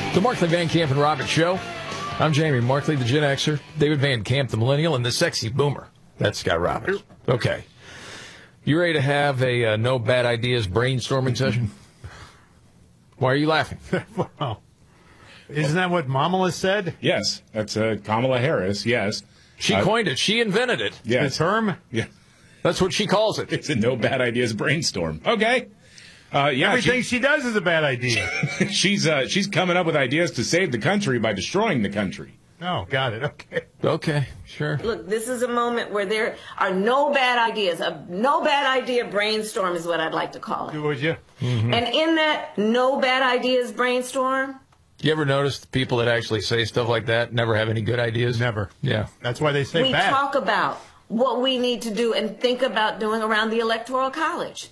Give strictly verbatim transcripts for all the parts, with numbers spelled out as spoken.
The Markley, Van Camp, and Robbins Show. I'm Jamie Markley, the Gen Xer. David Van Camp, the Millennial, and the Sexy Boomer. That's Scott Robbins. Okay. You ready to have a uh, no bad ideas brainstorming session? Why are you laughing? Well, isn't that what Kamala said? Yes, that's uh, Kamala Harris, yes. She uh, coined it. She invented it. Yes. The term? Yeah. That's what she calls it. It's a no bad ideas brainstorm. Okay. Uh, yeah, Everything she, she does is a bad idea. she's uh, she's coming up with ideas to save the country by destroying the country. Oh, got it. Okay. Okay, sure. Look, this is a moment where there are no bad ideas. A no bad idea brainstorm is what I'd like to call it. Would you? Mm-hmm. And in that no bad ideas brainstorm, You ever notice the people that actually say stuff like that never have any good ideas? Never. Yeah. That's why they say we bad. talk about what we need to do and think about doing around the Electoral College.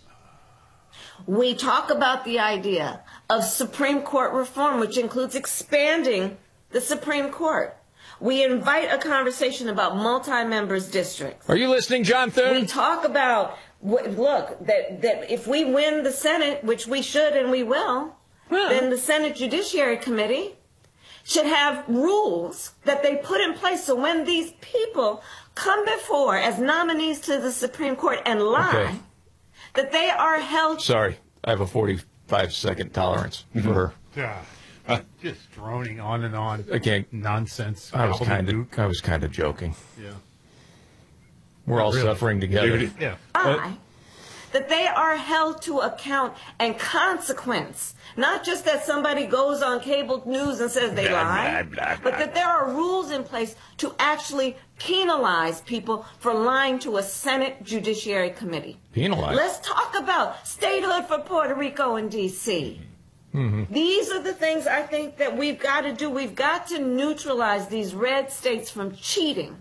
We talk about the idea of Supreme Court reform, which includes expanding the Supreme Court. We invite a conversation about multi-members districts. Are you listening, John Thune? We talk about, look, that, that if we win the Senate, which we should and we will, Huh. then the Senate Judiciary Committee should have rules that they put in place so when these people come before as nominees to the Supreme Court and lie, Okay. that they are held. Sorry, I have a forty-five second tolerance for her. Yeah. Uh, just droning on and on. I can't. Nonsense. I was kind gobbledygook. of. I was kind of joking. Yeah. We're all Really? suffering together. Yeah. lie, that they are held to account and consequence. Not just that somebody goes on cable news and says they Blah, lie, blah, blah, but blah. that there are rules in place to actually penalize people for lying to a Senate Judiciary Committee. Penalized. Let's talk about statehood for Puerto Rico and D C Mm-hmm. These are the things I think that we've got to do. We've got to neutralize these red states from cheating.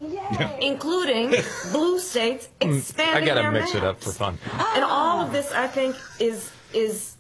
Including blue states expanding I gotta their mix it up maps. for fun. And all of this, I think, is is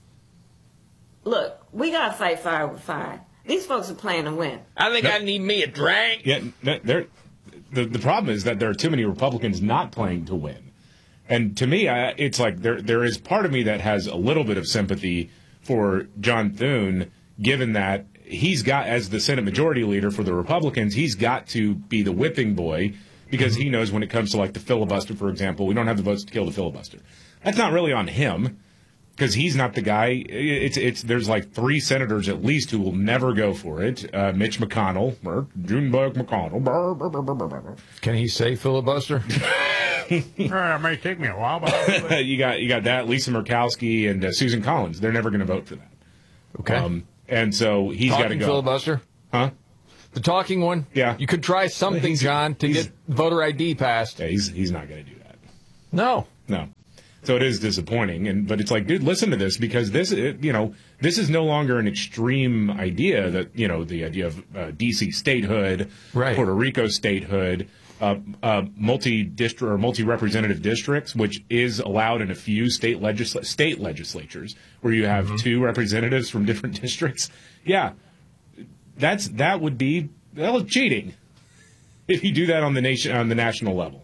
look. We gotta fight fire with fire. These folks are playing to win. I think I need me a drink. Yeah, n- there. The the problem is that there are too many Republicans not playing to win, and to me, I, it's like there there is part of me that has a little bit of sympathy for John Thune, given that he's got, as the Senate Majority Leader for the Republicans, he's got to be the whipping boy because he knows when it comes to like the filibuster, for example, we don't have the votes to kill the filibuster. That's not really on him. Because he's not the guy. It's it's. There's like three senators at least who will never go for it. Uh, Mitch McConnell, Junebug McConnell. Brr, brr, brr, brr, brr, brr. Can he say filibuster? Uh, it may take me a while, but you got you got that. Lisa Murkowski and uh, Susan Collins. They're never going to vote for that. Okay. Um, and so he's got to Talking go. filibuster? Huh? The talking one? Yeah. You could try something, He's- John, to he's- get voter I D passed. Yeah, he's he's not going to do that. No. No. So it is disappointing, and but it's like, dude, listen to this because this, it, you know, this is no longer an extreme idea that you know the idea of uh, D C statehood, Right. Puerto Rico statehood, uh, uh, multi district or multi representative districts, which is allowed in a few state legisla- state legislatures where you have two representatives from different districts. Yeah, that's that would be well cheating if you do that on the nation on the national level.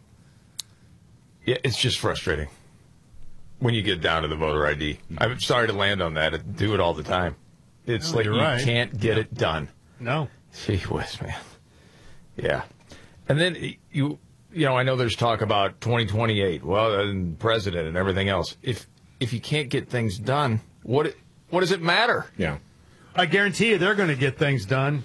Yeah, it's just frustrating when you get down to the voter I D. I'm sorry to land on that. I do it all the time. It's No, like you're you right. can't get it done. no. Gee whiz, man. Yeah. And then you, you know, I know there's talk about twenty twenty-eight, well, and president and everything else. If if you can't get things done, what what does it matter? Yeah. I guarantee you they're going to get things done.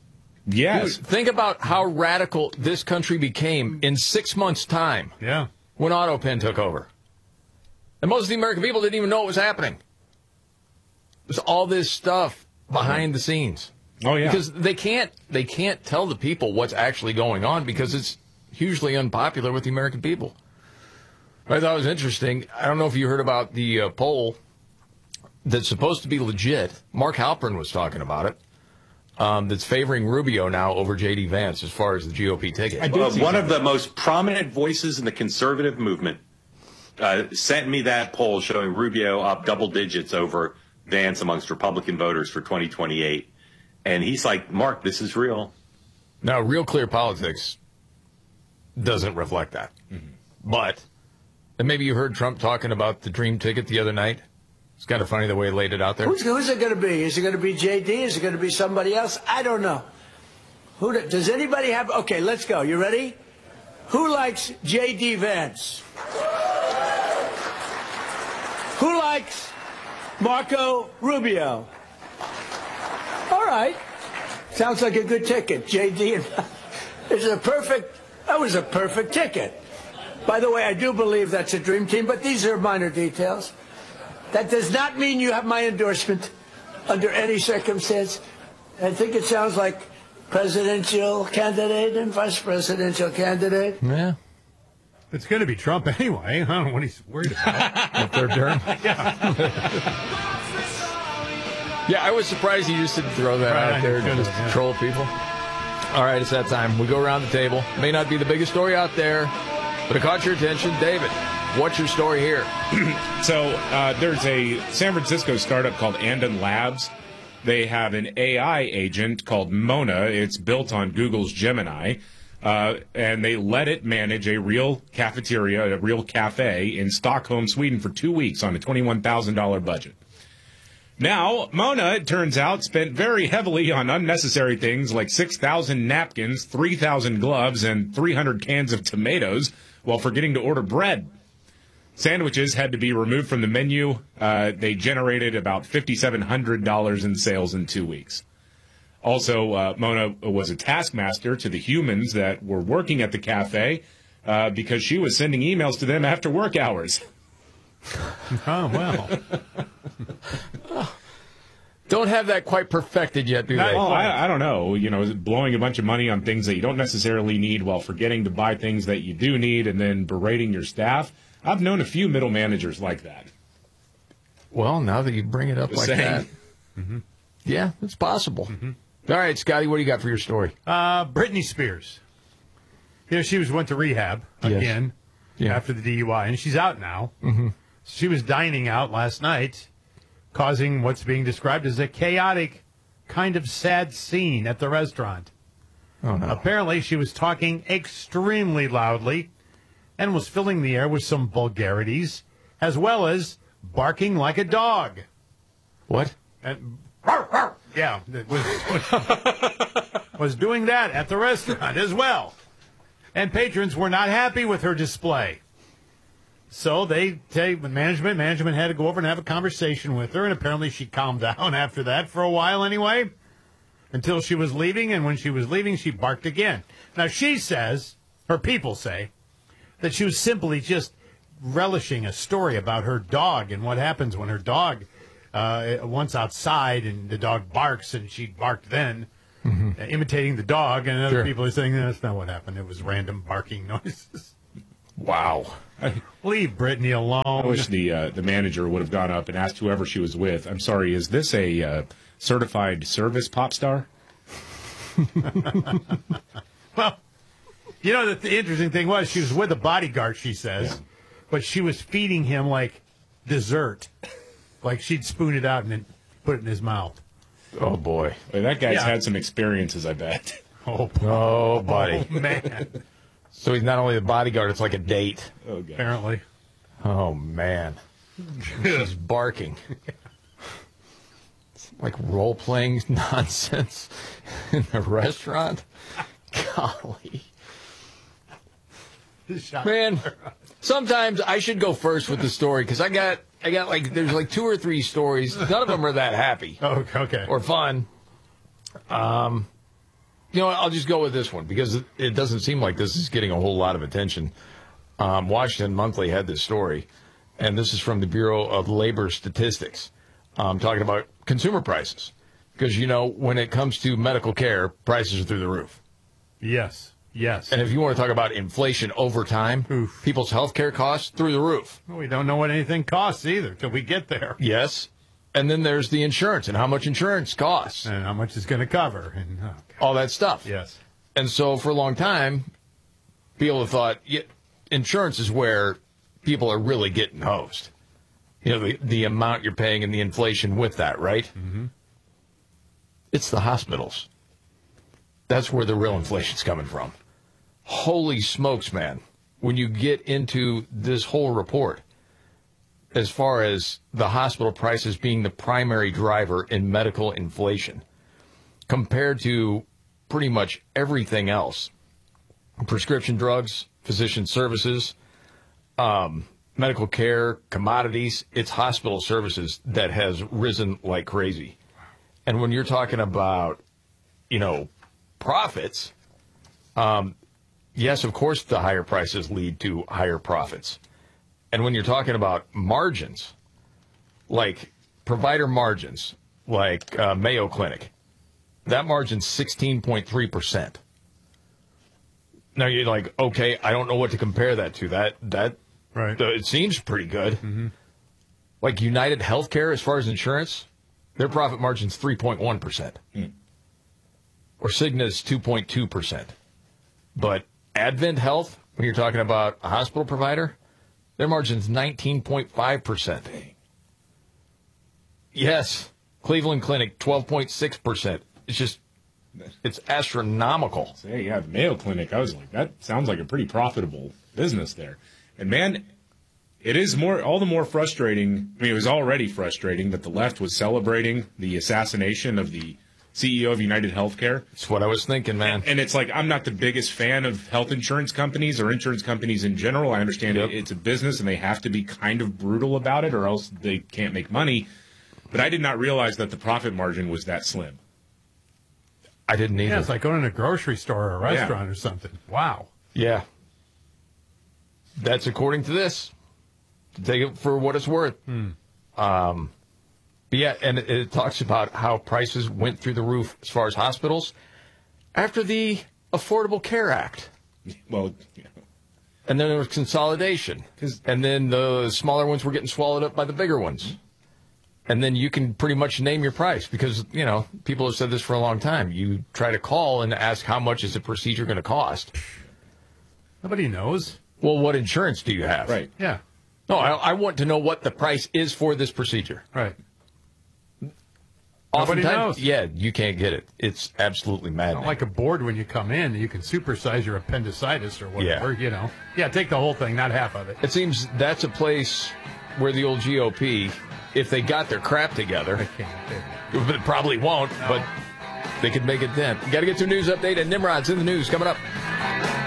Yes. Dude, think about how radical this country became in six months' time Yeah. when AutoPen took over. And most of the American people didn't even know what was happening. There's all this stuff behind the scenes. Oh yeah. Because they can't they can't tell the people what's actually going on because it's hugely unpopular with the American people. I thought it was interesting. I don't know if you heard about the uh, poll that's supposed to be legit. Mark Halpern was talking about it. Um, that's favoring Rubio now over J D Vance as far as the G O P ticket. Uh, one of the most prominent voices in the conservative movement uh, sent me that poll showing Rubio up double digits over Vance amongst Republican voters for twenty twenty-eight. And he's like, Mark, this is real. Now, Real Clear Politics doesn't reflect that. Mm-hmm. But, and maybe you heard Trump talking about the dream ticket the other night. It's kind of funny the way he laid it out there. Who's, who's it going to be? Is it going to be J D? Is it going to be somebody else? I don't know. Who do, does anybody have? Okay, let's go. You ready? Who likes J D Vance? Who likes Marco Rubio? All right. Sounds like a good ticket. J D and it's a perfect. That was a perfect ticket. By the way, I do believe that's a dream team, but these are minor details. That does not mean you have my endorsement under any circumstance. I think it sounds like presidential candidate and vice presidential candidate. Yeah. It's going to be Trump anyway. I don't know what he's worried about. Third term? Yeah, I was surprised he just didn't throw that Right, out there I to could've, just yeah. troll people. All right, it's that time. We go around the table. May not be the biggest story out there, but it caught your attention. David, what's your story here? So uh, there's a San Francisco startup called Andon Labs. They have an A I agent called Mona. It's built on Google's Gemini. Uh, and they let it manage a real cafeteria, a real cafe in Stockholm, Sweden for two weeks on a twenty-one thousand dollars budget. Now, Mona, it turns out, spent very heavily on unnecessary things like six thousand napkins, three thousand gloves, and three hundred cans of tomatoes while forgetting to order bread. Sandwiches had to be removed from the menu. Uh, they generated about five thousand seven hundred dollars in sales in two weeks. Also, uh, Mona was a taskmaster to the humans that were working at the cafe uh, because she was sending emails to them after work hours. Oh, well. Don't have that quite perfected yet, do they? Well, I, I don't know. You know, blowing a bunch of money on things that you don't necessarily need while forgetting to buy things that you do need and then berating your staff. I've known a few middle managers like that. Well, now that you bring it up Just like saying. that, mm-hmm. yeah, it's possible. Mm-hmm. All right, Scotty, what do you got for your story? Uh, Britney Spears. You know, she was went to rehab Yes. again Yeah. after the D U I, and she's out now. Mm-hmm. She was dining out last night, causing what's being described as a chaotic, kind of sad scene at the restaurant. Oh, no. Apparently, she was talking extremely loudly and was filling the air with some vulgarities, as well as barking like a dog. What? And, yeah, it was, was doing that at the restaurant as well. And patrons were not happy with her display. So they, they management management had to go over and have a conversation with her, and apparently she calmed down after that for a while anyway, until she was leaving, and when she was leaving, she barked again. Now she says, her people say, that she was simply just relishing a story about her dog and what happens when her dog uh, once outside and the dog barks, and she barked then, mm-hmm. uh, imitating the dog, and other Sure. people are saying that's not what happened. It was random barking noises. Wow. Leave Britney alone. I wish the uh, the manager would have gone up and asked whoever she was with, I'm sorry, is this a uh, certified service pop star? Well, you know, the, the interesting thing was she was with a bodyguard, she says, Yeah. but she was feeding him like dessert. Like she'd spoon it out and then put it in his mouth. Oh, boy. Well, that guy's Yeah. had some experiences, I bet. Oh, Oh, buddy. oh, man. So he's not only the bodyguard, it's like a date. Oh, God. Apparently. Oh, man. He's barking. It's like role-playing nonsense in the restaurant. Golly. Man, sometimes I should go first with the story because I got, I got like, there's like two or three stories. None of them are that happy Oh, okay. or fun. Um, you know what? I'll just go with this one because it, it doesn't seem like this is getting a whole lot of attention. Um, Washington Monthly had this story, and this is from the Bureau of Labor Statistics, um, talking about consumer prices. Because, you know, when it comes to medical care, prices are through the roof. Yes. Yes. And if you want to talk about inflation over time, Oof. people's health care costs through the roof. We don't know what anything costs either till we get there. Yes. And then there's the insurance and how much insurance costs, And how much it's going to cover. And oh, God. all that stuff. Yes. And so for a long time, people have thought yeah, insurance is where people are really getting hosed. You know, the, the amount you're paying and the inflation with that, right? Mm-hmm. It's the hospitals. That's where the real inflation's coming from. Holy smokes, man. When you get into this whole report, as far as the hospital prices being the primary driver in medical inflation compared to pretty much everything else. Prescription drugs, physician services, um, medical care, commodities, it's hospital services that has risen like crazy. And when you're talking about, you know, profits, um, yes, of course, the higher prices lead to higher profits. And when you're talking about margins, like provider margins, like uh, Mayo Clinic, that margin's sixteen point three percent. Now you're like, okay, I don't know what to compare that to. That that right. uh, it seems pretty good. Mm-hmm. Like United Healthcare, as far as insurance, their profit margin's three point one percent. Mm. Or Cigna's two point two percent. But Advent Health, when you're talking about a hospital provider, their margin's nineteen point five percent. Yes, Cleveland Clinic, twelve point six percent. It's just, it's astronomical. Say, yeah, the Mayo Clinic, I was like, that sounds like a pretty profitable business there. And man, it is more, all the more frustrating. I mean, it was already frustrating that the left was celebrating the assassination of the C E O of United Healthcare. That's what I was thinking, man. And it's like, I'm not the biggest fan of health insurance companies or insurance companies in general. I understand Yep. it, it's a business and they have to be kind of brutal about it or else they can't make money. But I did not realize that the profit margin was that slim. I didn't either. Yeah, it's like going to a grocery store or a restaurant Yeah. or something. Wow. Yeah. That's according to this. Take it for what it's worth. Hmm. Um, but yeah, and it, it talks about how prices went through the roof as far as hospitals after the Affordable Care Act. Well, you know, And then there was consolidation. 'Cause- And then the smaller ones were getting swallowed up by the bigger ones. And then you can pretty much name your price because, you know, people have said this for a long time. You try to call and ask how much is the procedure going to cost. Nobody knows. Well, what insurance do you have? right. Yeah. No, I, I want to know what the price is for this procedure. Right. Nobody Oftentimes, knows. yeah, you can't get it. It's absolutely maddening. Not like a board when you come in. You can supersize your appendicitis or whatever, Yeah. you know. Yeah, take the whole thing, not half of it. It seems that's a place where the old G O P, if they got their crap together, I can't. it probably won't, but they could make a dent. You got to get to a news update, and Nimrod's in the news coming up.